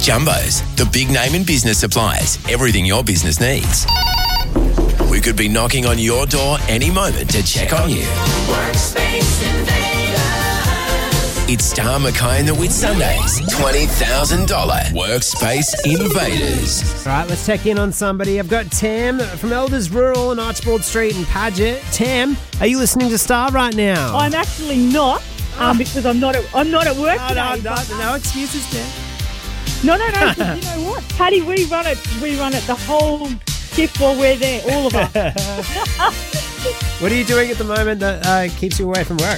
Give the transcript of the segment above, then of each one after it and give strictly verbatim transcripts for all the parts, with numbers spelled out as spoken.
Jumbo's, the big name in business supplies. Everything your business needs. We could be knocking on your door any moment to check on you. Workspace Invaders. It's Star Mackay and the Whitsundays. twenty thousand dollars Workspace Invaders. All right, let's check in on somebody. I've got Tam from Elders Rural on Archibald Street in Paget. Tam, are you listening to Star right now? I'm actually not, um, because I'm not at, I'm not at work no, today. no, no, but, um, no excuses, Tam. No, no, no. 'Cause you know what, Paddy? We run it. We run it the whole shift while we're there, all of us. What are you doing at the moment that uh, keeps you away from work?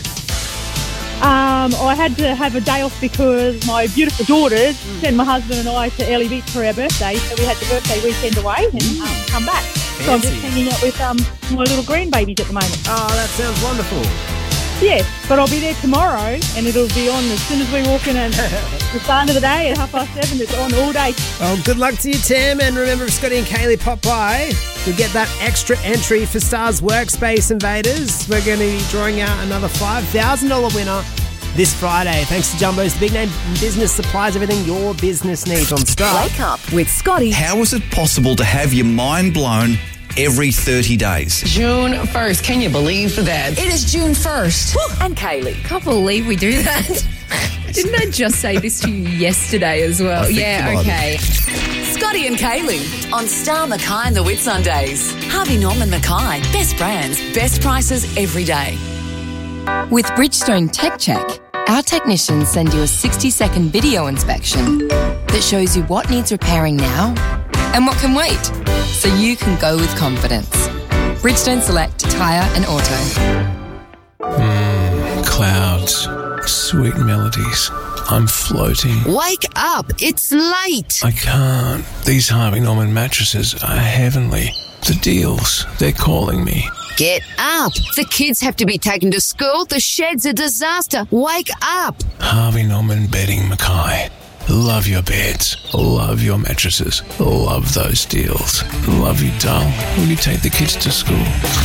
Um, I had to have a day off because my beautiful daughters mm. sent my husband and I to Early Beach for our birthday, so we had the birthday weekend away and mm. um, come back. Fancy. So I'm just hanging out with um, my little green babies at the moment. Oh, that sounds wonderful. Yes, but I'll be there tomorrow and it'll be on as soon as we walk in and the start of the day at half past seven. It's on all day. Well, good luck to you, Tim. And remember, if Scotty and Kaylee pop by, you'll get that extra entry for Star's Workspace Invaders. We're going to be drawing out another five thousand dollars winner this Friday. Thanks to Jumbo's, the big name business supplies, everything your business needs on Star. Wake up with Scotty. How is it possible to have your mind blown every thirty days? June first. Can you believe that? It is June first. And Kaylee. Can't believe we do that. Didn't I just say this to you yesterday as well? Yeah, okay. Scotty and Kaylee on Star Mackay and the Whitsundays. Harvey Norman Mackay. Best brands, best prices every day. With Bridgestone Tech Check, our technicians send you a sixty-second video inspection that shows you what needs repairing now and what can wait, so you can go with confidence. Bridgestone Select Tyre and Auto. Mmm, clouds, sweet melodies. I'm floating. Wake up, it's late. I can't. These Harvey Norman mattresses are heavenly. The deals, they're calling me. Get up. The kids have to be taken to school. The shed's a disaster. Wake up. Harvey Norman Bedding Mackay. Love your beds. Love your mattresses. Love those deals. Love you, doll. Will you take the kids to school?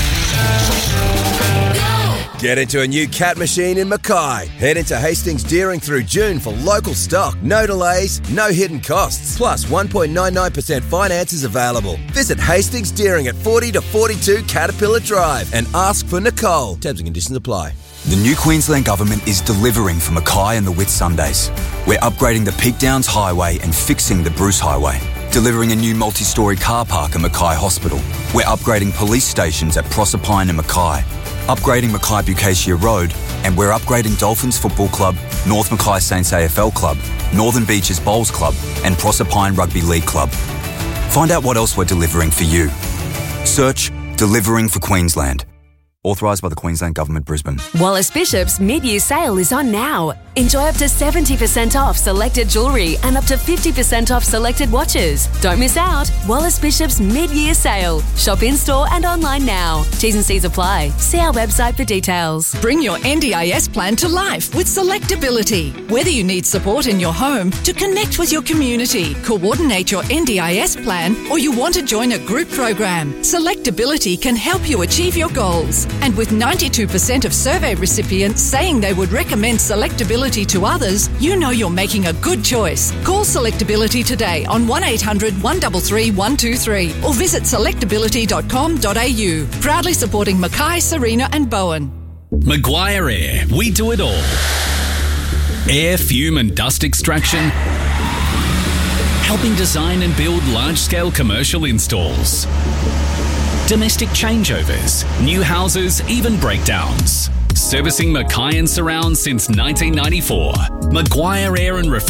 Get into a new cat machine in Mackay. Head into Hastings Deering through June for local stock. No delays, no hidden costs. Plus one point nine nine percent finances available. Visit Hastings Deering at forty to forty-two Caterpillar Drive and ask for Nicole. Terms and conditions apply. The new Queensland Government is delivering for Mackay and the Whitsundays. We're upgrading the Peak Downs Highway and fixing the Bruce Highway. Delivering a new multi-storey car park at Mackay Hospital. We're upgrading police stations at Proserpine and Mackay. Upgrading Mackay Bucacia Road, and we're upgrading Dolphins Football Club, North Mackay Saints A F L Club, Northern Beaches Bowls Club, and Proserpine Rugby League Club. Find out what else we're delivering for you. Search Delivering for Queensland. Authorised by the Queensland Government, Brisbane. Wallace Bishop's mid-year sale is on now. Enjoy up to seventy percent off selected jewellery and up to fifty percent off selected watches. Don't miss out. Wallace Bishop's mid-year sale. Shop in-store and online now. T's and C's apply. See our website for details. Bring your N D I S plan to life with Selectability. Whether you need support in your home, to connect with your community, coordinate your N D I S plan, or you want to join a group program, Selectability can help you achieve your goals. And with ninety-two percent of survey recipients saying they would recommend Selectability to others, you know you're making a good choice. Call Selectability today on one eight hundred, one three three, one two three or visit selectability dot com dot a u. Proudly supporting Mackay, Serena and Bowen. Maguire Air, we do it all. Air, fume and dust extraction. Helping design and build large-scale commercial installs. Domestic changeovers, new houses, even breakdowns. Servicing Mackay and surrounds since nineteen ninety-four. Maguire Air and Refrigeration.